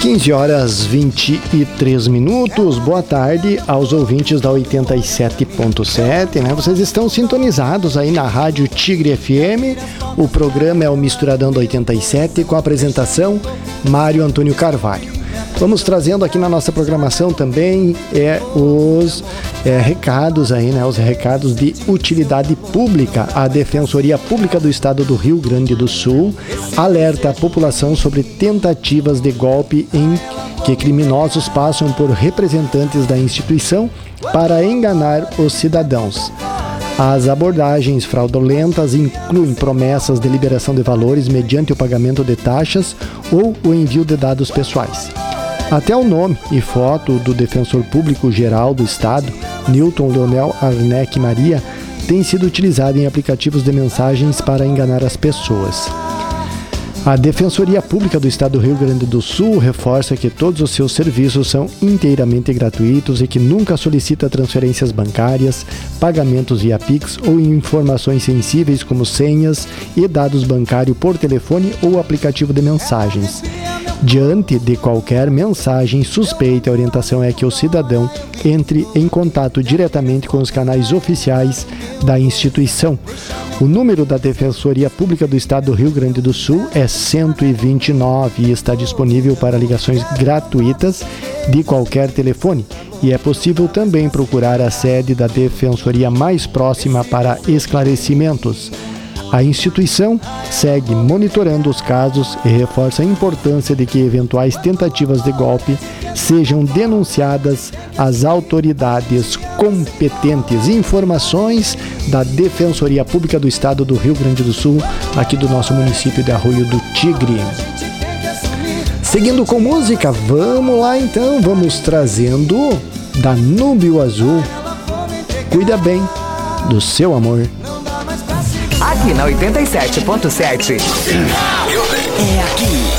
15 horas 23 minutos. Boa tarde aos ouvintes da 87.7, né? Vocês estão sintonizados aí na Rádio Tigre FM. O programa é o Misturadão da 87 com a apresentação Mário Antônio Carvalho. Vamos trazendo aqui na nossa programação também os recados aí, né? Os recados de utilidade pública. A Defensoria Pública do Estado do Rio Grande do Sul alerta a população sobre tentativas de golpe em que criminosos passam por representantes da instituição para enganar os cidadãos. As abordagens fraudulentas incluem promessas de liberação de valores mediante o pagamento de taxas ou o envio de dados pessoais. Até o nome e foto do Defensor Público Geral do Estado, Newton Leonel Arnec Maria, tem sido utilizado em aplicativos de mensagens para enganar as pessoas. A Defensoria Pública do Estado do Rio Grande do Sul reforça que todos os seus serviços são inteiramente gratuitos e que nunca solicita transferências bancárias, pagamentos via Pix ou informações sensíveis como senhas e dados bancários por telefone ou aplicativo de mensagens. Diante de qualquer mensagem suspeita, a orientação é que o cidadão entre em contato diretamente com os canais oficiais da instituição. O número da Defensoria Pública do Estado do Rio Grande do Sul é 129 e está disponível para ligações gratuitas de qualquer telefone. E é possível também procurar a sede da Defensoria mais próxima para esclarecimentos. A instituição segue monitorando os casos e reforça a importância de que eventuais tentativas de golpe sejam denunciadas às autoridades competentes. Informações da Defensoria Pública do Estado do Rio Grande do Sul, aqui do nosso município de Arroio do Tigre. Seguindo com música, vamos lá então, vamos trazendo Danúbio Azul. Cuida bem do seu amor. Aqui na 87.7. É aqui.